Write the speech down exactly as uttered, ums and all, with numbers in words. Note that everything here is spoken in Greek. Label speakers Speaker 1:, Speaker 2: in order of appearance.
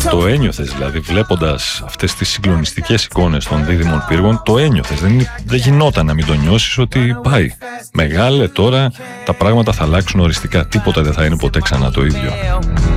Speaker 1: Το ένιωθες δηλαδή, βλέποντας αυτές τις συγκλονιστικές εικόνες των δίδυμων πύργων, το ένιωθες. Δεν, δεν γινόταν να μην το νιώσεις ότι πάει. Μεγάλε, τώρα τα πράγματα θα αλλάξουν οριστικά. Τίποτα δεν θα είναι ποτέ ξανά το ίδιο.